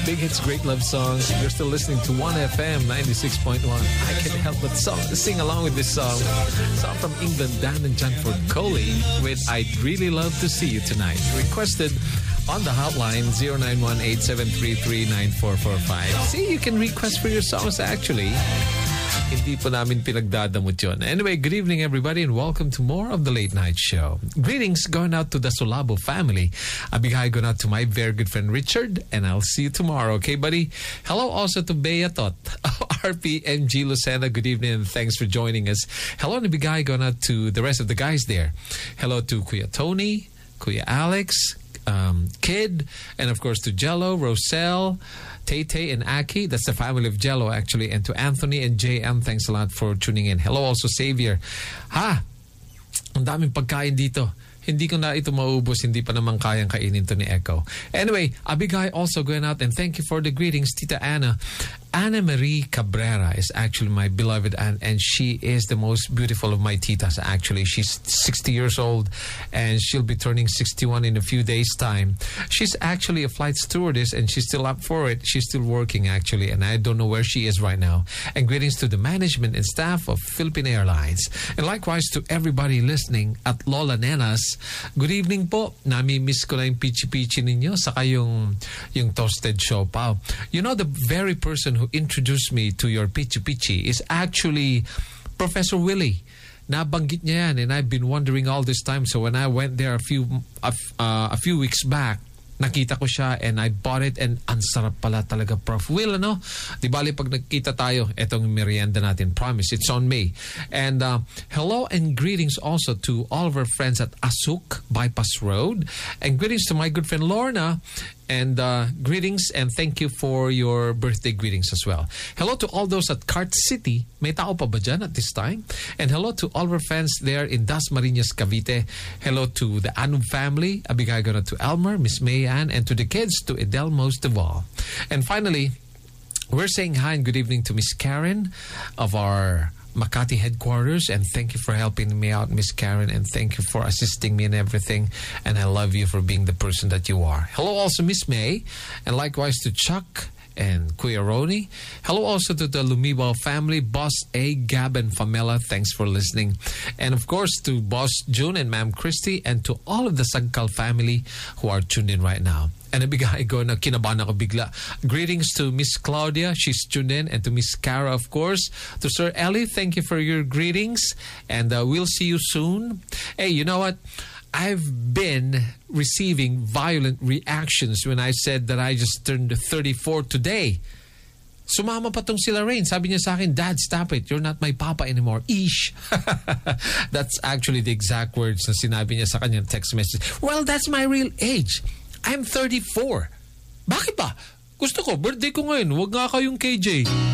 Big hits, great love songs. You're still listening to 1FM 96.1. I can't help but sing along with this song. Song from England, Dan and Janford Coley with I'd Really Love to See You Tonight. Requested on the hotline 0918-733-9445. See, you can request for your songs actually. Hindi po namin pinagdadamot yun. Anyway, good evening everybody and welcome to more of the Late Night Show. Greetings going out to the Solabo family. A big hi going out to my very good friend Richard, and I'll see you tomorrow, okay buddy? Hello also to Bea Tot, RPMG Lucena, good evening and thanks for joining us. Hello and a big hi going out to the rest of the guys there. Hello to Kuya Tony, Kuya Alex, Kid, and of course to Jello, Roselle, Tay and Aki. That's the family of Jello actually. And to Anthony and JM, thanks a lot for tuning in. Hello also Xavier. Ang daming pagkain dito. Hindi ko na ito maubos. Hindi pa naman kayang kainin to ni Echo. Anyway, a big hi also going out and thank you for the greetings, Tita Anna. Anna Marie Cabrera is actually my beloved aunt, and she is the most beautiful of my titas actually. She's 60 years old and she'll be turning 61 in a few days time. She's actually a flight stewardess and she's still up for it. She's still working actually, and I don't know where she is right now. And greetings to the management and staff of Philippine Airlines, and likewise to everybody listening at Lola Nena's. Good evening po. Nami-miss ko na yung pichi-pichi ninyo saka yung toasted siopaw. You know, the very person who introduced me to your pichi-pichi is actually Professor Willie. Nabanggit niya yan, and I've been wondering all this time. So when I went there a few weeks back, nakita ko siya and I bought it, and ang sarap pala talaga, Prof. Will, ano? Di bali pag nagkita tayo, etong merienda natin. Promise, it's on me. And hello and greetings also to all of our friends at Asuk Bypass Road. And greetings to my good friend Lorna. And greetings and thank you for your birthday greetings as well. Hello to all those at Cart City. May tao pa ba dyan at this time? And hello to all our friends there in Dasmariñas, Cavite. Hello to the Anub family. A big hi to Elmer, Miss Mayan, and to the kids, to Edel most of all. And finally, we're saying hi and good evening to Miss Karen of our Makati headquarters, and thank you for helping me out, Miss Karen, and thank you for assisting me in everything, and I love you for being the person that you are. Hello also Miss May, and likewise to Chuck and Kuya Roni. Hello also to the Lumibao family, Boss A, Gab, and Famela. Thanks for listening. And of course to Boss June and Ma'am Christy, and to all of the Sagkal family who are tuned in right now. And a big hi go na kinabahan ako bigla. Greetings to Miss Claudia, she's tuned in, and to Miss Cara, of course. To Sir Ellie, thank you for your greetings, and we'll see you soon. Hey, you know what? I've been receiving violent reactions when I said that I just turned 34 today. Sumama pa tong sila Rain. Sabi niya sa akin, Dad, stop it. You're not my papa anymore. Ish. That's actually the exact words na sinabi niya sa kanyang text message. Well, that's my real age. I'm 34. Bakit ba? Gusto ko, birthday ko ngayon. Huwag nga kayong KJ.